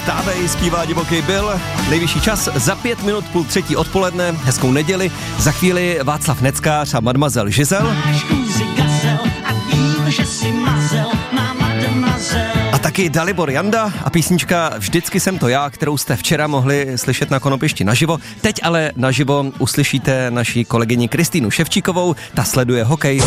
Vstávej, zpívá Divoký Bill. Nejvyšší čas za 5 minut 2:30 odpoledne, hezkou neděli. Za chvíli Václav Neckář a Mademoiselle Giselle. A taky Dalibor Janda a písnička Vždycky jsem to já, kterou jste včera mohli slyšet na Konopišti naživo. Teď ale naživo uslyšíte naši kolegyni Kristýnu Ševčíkovou, ta sleduje hokej.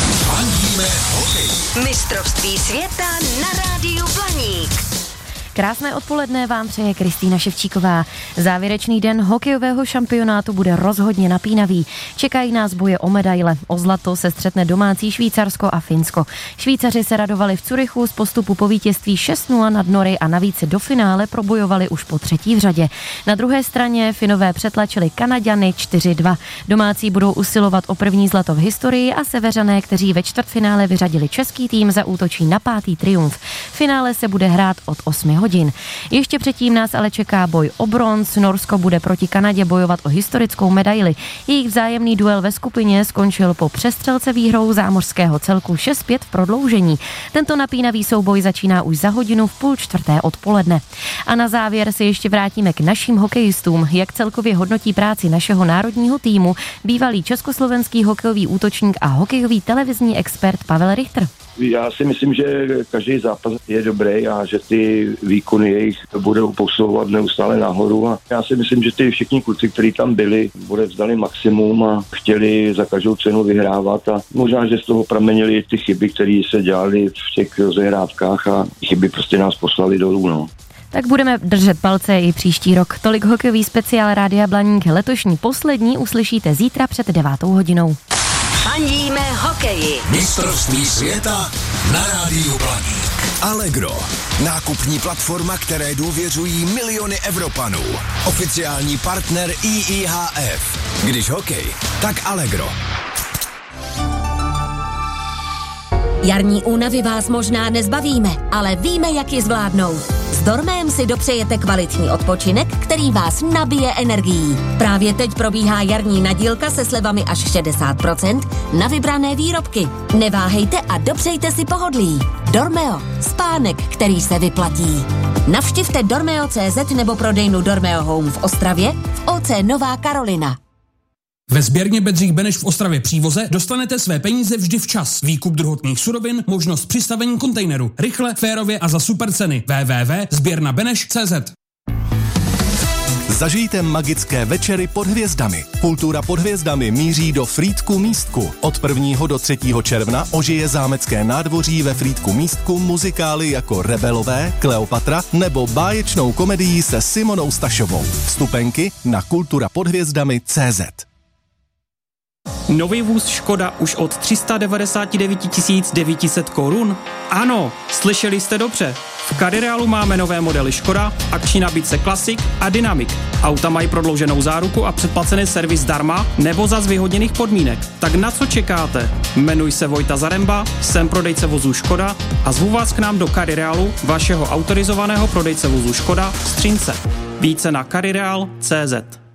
Mistrovství světa na rádiu Blaník. Krásné odpoledne vám přeje Kristýna Ševčíková. Závěrečný den hokejového šampionátu bude rozhodně napínavý. Čekají nás boje o medaile. O zlato se střetne domácí Švýcarsko a Finsko. Švýcaři se radovali v Curychu z postupu po vítězství 6-0 nad Nory a navíc do finále probojovali už po třetí v řadě. Na druhé straně Finové přetlačili Kanaďany 4-2. Domácí budou usilovat o první zlato v historii a Seveřané, kteří ve čtvrtfinále vyřadili český tým, zaútočí na 5. triumf. Finále se bude hrát od 8 hodin. Ještě předtím nás ale čeká boj o bronz. Norsko bude proti Kanadě bojovat o historickou medaili. Jejich vzájemný duel ve skupině skončil po přestřelce výhrou zámořského celku 6-5 v prodloužení. Tento napínavý souboj začíná už za hodinu v 3:30 odpoledne. A na závěr se ještě vrátíme k našim hokejistům. Jak celkově hodnotí práci našeho národního týmu bývalý československý hokejový útočník a hokejový televizní expert Pavel Richter. Já si myslím, že každý zápas je dobrý a že ty výkony jejich budou posouvat neustále nahoru a já si myslím, že ty všichni kluci, kteří tam byli, vzdali maximum a chtěli za každou cenu vyhrávat a možná, že z toho pramenily ty chyby, které se dělaly v těch rozehrávkách a chyby prostě nás poslali dolů, no. Tak budeme držet palce i příští rok. Tolik hokejový speciál Rádia Blaník. Letošní poslední uslyšíte zítra před 9 hodinou. Fandíme hokeji. Mistrovství světa na rádiu Blaník. Allegro. Nákupní platforma, které důvěřují miliony Evropanů. Oficiální partner IIHF. Když hokej, tak Allegro. Jarní únavy vás možná nezbavíme, ale víme, jak ji zvládnout. S Dormem si dopřejete kvalitní odpočinek, který vás nabije energií. Právě teď probíhá jarní nadílka se slevami až 60% na vybrané výrobky. Neváhejte a dopřejte si pohodlí. Dormeo. Spánek, který se vyplatí. Navštivte dormeo.cz nebo prodejnu Dormeo Home v Ostravě v OC Nová Karolina. Ve sběrně Bedřich Beneš v Ostravě Přívoze dostanete své peníze vždy včas. Výkup druhotných surovin, možnost přistavení kontejneru. Rychle, férově a za super ceny. www.sběrnabeneš.cz. Zažijte magické večery pod hvězdami. Kultura pod hvězdami míří do Frýdku Místku. Od 1. do 3. června ožije zámecké nádvoří ve Frýdku Místku muzikály jako Rebelové, Kleopatra nebo báječnou komedii se Simonou Stašovou. Vstupenky na kulturapodhvězdami.cz. Nový vůz Škoda už od 399 900 korun? Ano, slyšeli jste dobře. V Carirealu máme nové modely Škoda, akční nabídce Classic a Dynamic. Auta mají prodlouženou záruku a předplacený servis zdarma nebo za zvýhodněných podmínek. Tak na co čekáte? Jmenuji se Vojta Zaremba, jsem prodejce vozů Škoda a zvu vás k nám do Carirealu, vašeho autorizovaného prodejce vozů Škoda v Střínce. Více na carireal.cz.